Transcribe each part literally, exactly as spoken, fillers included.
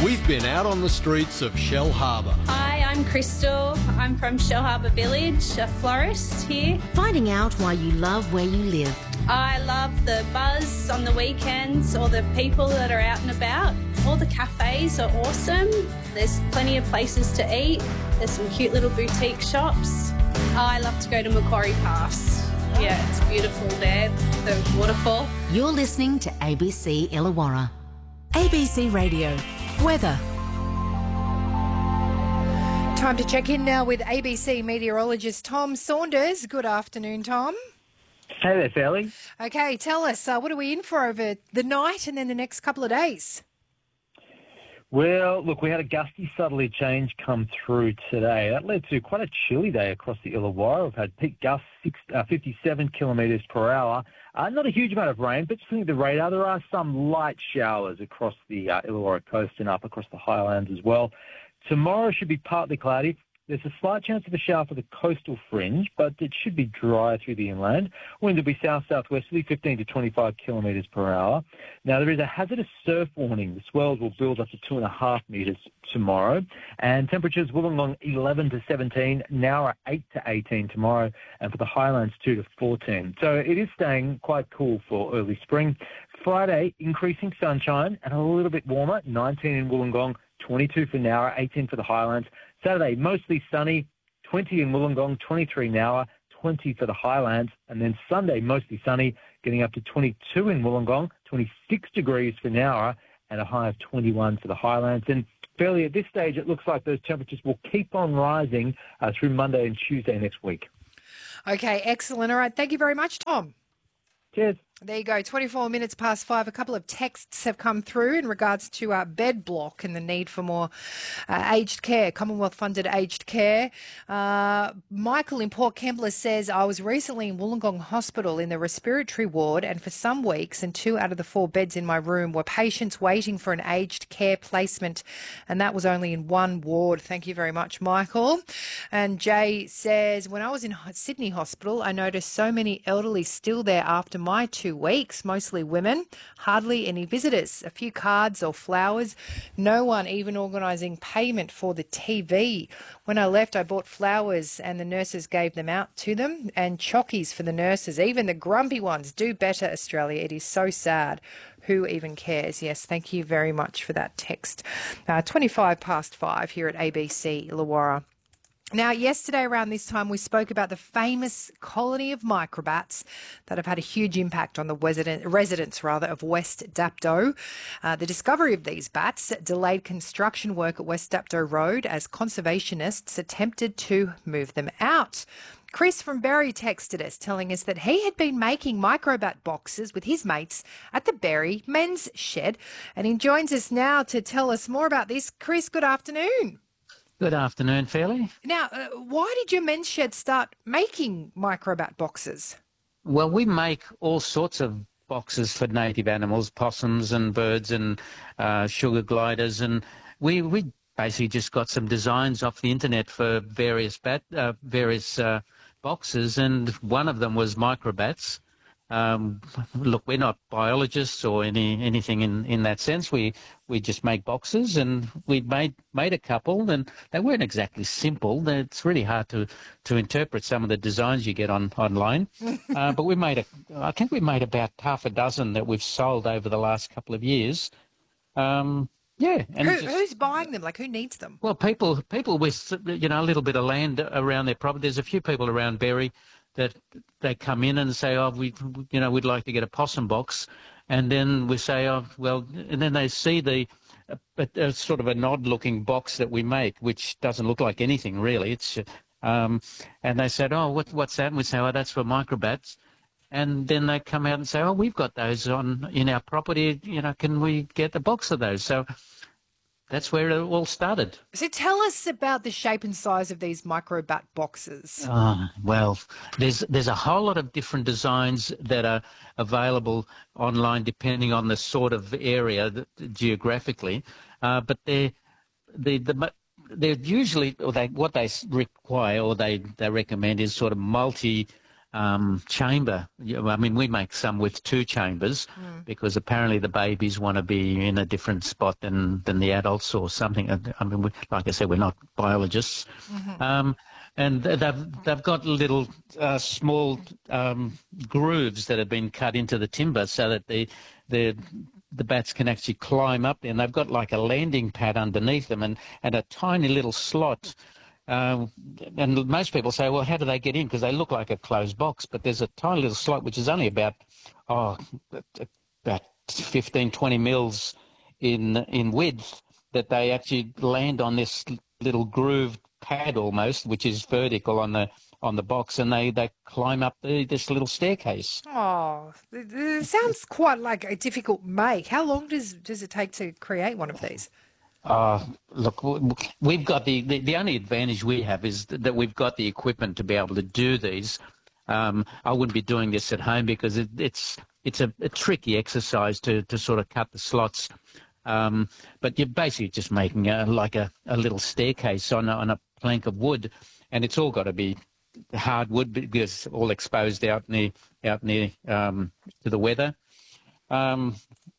We've been out on the streets of Shell Harbour. Hi, I'm Crystal. I'm from Shell Harbour Village, a florist here. Finding out why you love where you live. I love the buzz on the weekends, all the people that are out and about. All the cafes are awesome. There's plenty of places to eat. There's some cute little boutique shops. I love to go to Macquarie Pass. Yeah, it's beautiful there, the waterfall. You're listening to A B C Illawarra. A B C Radio. Weather. Time to check in now with A B C meteorologist Tom Saunders. Good afternoon, Tom. Hey there, Sally. Okay, tell us, uh, what are we in for over the night and then the next couple of days? Well, look, we had a gusty southerly change come through today. That led to quite a chilly day across the Illawarra. We've had peak gusts six, uh, fifty-seven kilometres per hour. Uh, not a huge amount of rain, but just looking at the radar, there are some light showers across the uh, Illawarra coast and up across the highlands as well. Tomorrow should be partly cloudy. There's a slight chance of a shower for the coastal fringe, but it should be dry through the inland. Wind will be south-southwesterly, fifteen to twenty-five kilometres per hour. Now, there is a hazardous surf warning. The swells will build up to two and a half metres tomorrow. And temperatures Wollongong eleven to seventeen, Nowra eight to eighteen tomorrow, and for the highlands two to fourteen. So it is staying quite cool for early spring. Friday, increasing sunshine and a little bit warmer, nineteen in Wollongong, twenty-two for Nowra, eighteen for the highlands. Saturday, mostly sunny, twenty in Wollongong, twenty-three Nowra, twenty for the highlands. And then Sunday, mostly sunny, getting up to twenty-two in Wollongong, twenty-six degrees for Nowra, and a high of twenty-one for the highlands. And fairly at this stage, it looks like those temperatures will keep on rising uh, through Monday and Tuesday next week. Okay, excellent. All right, thank you very much, Tom. Cheers. There you go, twenty-four minutes past five. A couple of texts have come through in regards to uh, bed block and the need for more uh, aged care, Commonwealth-funded aged care. Uh, Michael in Port Kembla says, I was recently in Wollongong Hospital in the respiratory ward, and for some weeks, and two out of the four beds in my room were patients waiting for an aged care placement, and that was only in one ward. Thank you very much, Michael. And Jay says, when I was in Sydney Hospital, I noticed so many elderly still there after my two weeks, mostly women, hardly any visitors, a few cards or flowers, no one even organising payment for the T V. When I left, I bought flowers and the nurses gave them out to them, and chockies for the nurses. Even the grumpy ones. Do better, Australia. It is so sad. Who even cares? Yes, thank you very much for that text. Uh, twenty-five past five here at A B C Illawarra. Now, yesterday around this time, we spoke about the famous colony of microbats that have had a huge impact on the resident, residents rather, of West Dapto. Uh, the discovery of these bats delayed construction work at West Dapto Road as conservationists attempted to move them out. Chris from Berry texted us telling us that he had been making microbat boxes with his mates at the Berry Men's Shed, and he joins us now to tell us more about this. Chris, good afternoon. Good afternoon, Fairly. Now, uh, why did your men's shed start making microbat boxes? Well, we make all sorts of boxes for native animals, possums and birds and uh, sugar gliders, and we we basically just got some designs off the internet for various bat uh, various uh, boxes, and one of them was microbats. Um, look, we're not biologists or any anything in, in that sense. We we just make boxes, and we made made a couple, and they weren't exactly simple. It's really hard to, to interpret some of the designs you get on online. uh, but we made a, I think we made about half a dozen that we've sold over the last couple of years. Um, yeah, and Who, just, who's buying them? Like, who needs them? well, people people with you know a little bit of land around their property. There's a few people around Berry that they come in and say, oh, we, you know, we'd like to get a possum box. And then we say, oh, well, and then they see the, a, a sort of an odd looking box that we make, which doesn't look like anything really. It's, um, and they said, oh, what, what's that? And we say, oh, that's for microbats. And then they come out and say, oh, we've got those on in our property, you know, can we get a box of those? So that's where it all started. So tell us about the shape and size of these microbat boxes. Oh, well, there's there's a whole lot of different designs that are available online depending on the sort of area that, geographically, uh, but they're, they, the, they're usually, or they, what they require or they, they recommend is sort of multi um, chamber. I mean, we make some with two chambers mm. because apparently the babies want to be in a different spot than, than the adults or something. I mean, we, like I said, we're not biologists. Mm-hmm. Um, and they've, they've got little uh, small um, grooves that have been cut into the timber so that the, the, the bats can actually climb up there. And they've got like a landing pad underneath them and, and a tiny little slot. Uh, and most people say, well, how do they get in? Because they look like a closed box. But there's a tiny little slot which is only about, oh, about fifteen, twenty mils in, in width that they actually land on this little grooved pad almost, which is vertical on the on the box, and they, they climb up the, this little staircase. Oh, it, it sounds quite like a difficult make. How long does does it take to create one of these? Uh, look, we've got the, the, the only advantage we have is that we've got the equipment to be able to do these. Um, I wouldn't be doing this at home because it, it's it's a, a tricky exercise to, to sort of cut the slots. Um, but you're basically just making a, like a, a little staircase on a, on a plank of wood, and it's all got to be hardwood because it's all exposed out in the, out in the, um, to the weather. Um,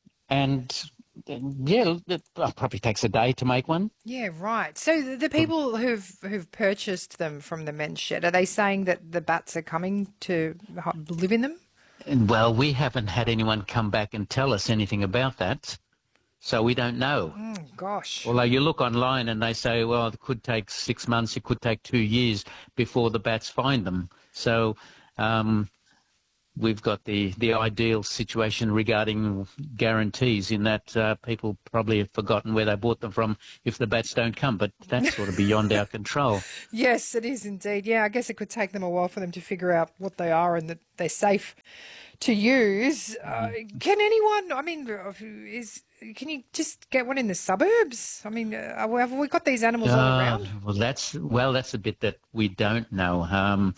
and yeah, it probably takes a day to make one. Yeah, right. So the, the people who've who've purchased them from the men's shed, are they saying that the bats are coming to live in them? Well, we haven't had anyone come back and tell us anything about that. So we don't know. Oh, gosh. Although you look online and they say, well, it could take six months, it could take two years before the bats find them. So um, we've got the, the ideal situation regarding guarantees in that uh, people probably have forgotten where they bought them from if the bats don't come, but that's sort of beyond our control. Yes, it is indeed. Yeah, I guess it could take them a while for them to figure out what they are and that they're safe to use. Uh, can anyone, I mean, is... Can you just get one in the suburbs? I mean, uh, have we got these animals uh, all around? Well, that's well, that's a bit that we don't know. Um,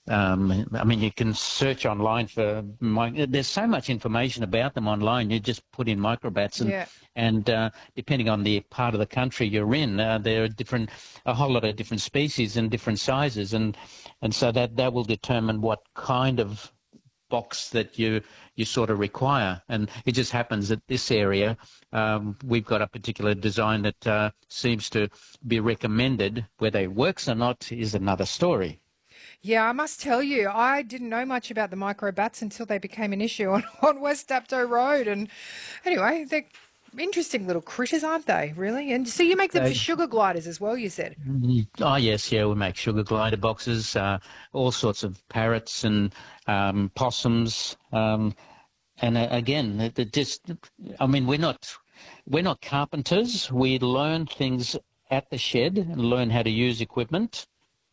um, I mean, you can search online for. There's so much information about them online. You just put in microbats, and yeah. and uh, depending on the part of the country you're in, uh, there are different, a whole lot of different species and different sizes, and and so that that will determine what kind of box that you you sort of require. And it just happens that this area um, we've got a particular design that uh, seems to be recommended. Whether it works or not is another story. Yeah, I must tell you, I didn't know much about the microbats until they became an issue on, on West Dapto Road. And anyway, they're interesting little critters, aren't they, really? And so you make them for sugar gliders as well, you said? Oh, yes, yeah, we make sugar glider boxes, uh, all sorts of parrots and um, possums. Um, and uh, again, it, it just, I mean, we're not, we're not carpenters. We learn things at the shed and learn how to use equipment.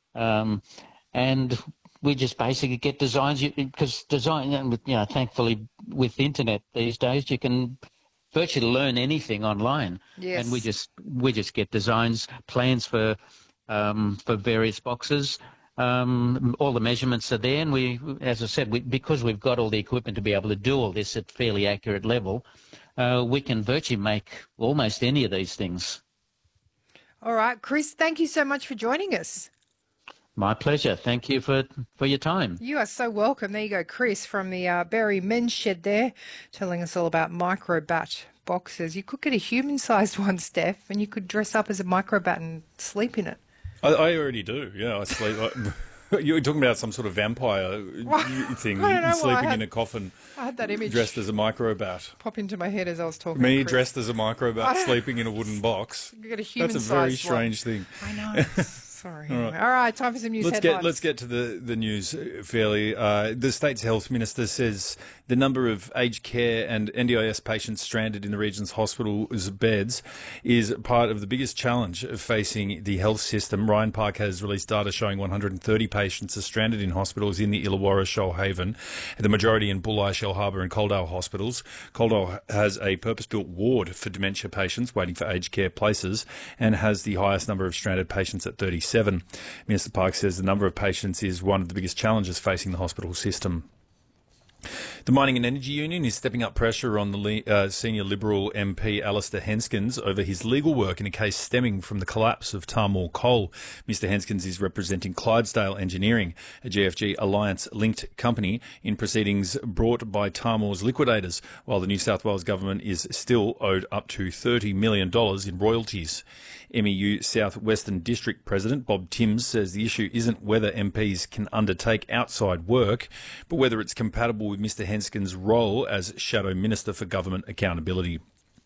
Um, and we just basically get designs, because design, you know, thankfully with the internet these days, you can virtually learn anything online. Yes. And we just we just get designs, plans for um, for various boxes. Um, all the measurements are there, and we, as I said, we, because we've got all the equipment to be able to do all this at fairly accurate level, uh, we can virtually make almost any of these things. All right, Chris, thank you so much for joining us. My pleasure. Thank you for, for your time. You are so welcome. There you go, Chris from the uh, Berry Men's Shed there, telling us all about microbat boxes. You could get a human-sized one, Steph, and you could dress up as a microbat and sleep in it. I, I already do, yeah. I sleep. I, you were talking about some sort of vampire thing, I don't know sleeping had, in a coffin. I had that image dressed as a microbat. Pop into my head as I was talking. Me to Chris. dressed as a microbat, sleeping in a wooden box. You get a human-sized That's a very one. strange thing. I know. Sorry. All right. All right, time for some news let's headlines. Get, let's get to the, the news fairly. Uh, the state's health minister says the number of aged care and N D I S patients stranded in the region's hospitals' beds is part of the biggest challenge facing the health system. Ryan Park has released data showing one hundred thirty patients are stranded in hospitals in the Illawarra, Shoalhaven, the majority in Bulli, Shellharbour and Coldale hospitals. Coldale has a purpose-built ward for dementia patients waiting for aged care places and has the highest number of stranded patients at thirty-seven. Minister Park says the number of patients is one of the biggest challenges facing the hospital system. The Mining and Energy Union is stepping up pressure on the uh, senior Liberal M P Alistair Henskens over his legal work in a case stemming from the collapse of Tahmoor Coal. Mister Henskens is representing Clydesdale Engineering, a G F G Alliance-linked company, in proceedings brought by Tahmoor's liquidators, while the New South Wales government is still owed up to thirty million dollars in royalties. M E U South Western District President Bob Timms says the issue isn't whether M Ps can undertake outside work, but whether it's compatible with Mister Henskens' role as Shadow Minister for Government Accountability.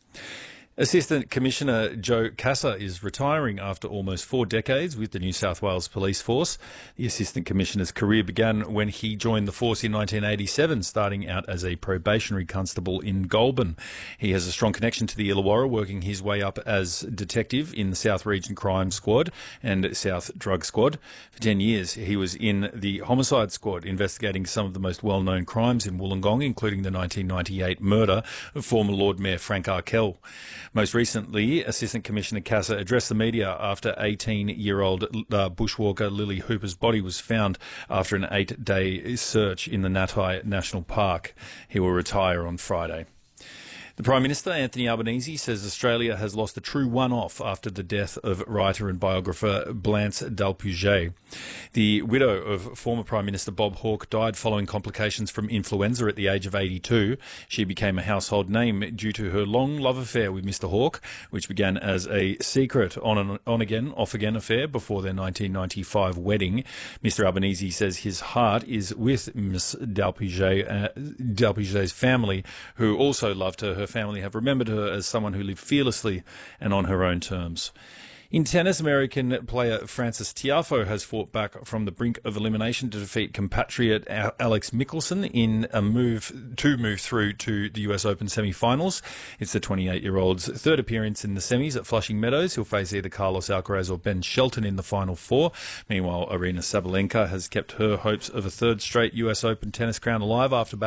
Assistant Commissioner Joe Casa is retiring after almost four decades with the New South Wales Police Force. The Assistant Commissioner's career began when he joined the force in nineteen eighty-seven, starting out as a probationary constable in Goulburn. He has a strong connection to the Illawarra, working his way up as detective in the South Region Crime Squad and South Drug Squad. For ten years, he was in the Homicide Squad, investigating some of the most well-known crimes in Wollongong, including the nineteen ninety-eight murder of former Lord Mayor Frank Arkell. Most recently, Assistant Commissioner Casa addressed the media after eighteen-year-old uh, bushwalker Lily Hooper's body was found after an eight-day search in the Natai National Park. He will retire on Friday. The Prime Minister, Anthony Albanese, says Australia has lost a true one-off after the death of writer and biographer Blanche Dalpuget. The widow of former Prime Minister Bob Hawke died following complications from influenza at the age of eighty-two. She became a household name due to her long love affair with Mister Hawke, which began as a secret on and on-again, off-again affair before their nineteen ninety-five wedding. Mister Albanese says his heart is with Miss Dalpuget, uh, Dalpuget's family, who also loved her. Her family have remembered her as someone who lived fearlessly and on her own terms. In tennis, American player Frances Tiafoe has fought back from the brink of elimination to defeat compatriot Alex Michelson in a move to move through to the U S Open semi-finals. It's the twenty-eight-year-old's third appearance in the semis at Flushing Meadows. He'll face either Carlos Alcaraz or Ben Shelton in the final four. Meanwhile, Aryna Sabalenka has kept her hopes of a third straight U S Open tennis crown alive after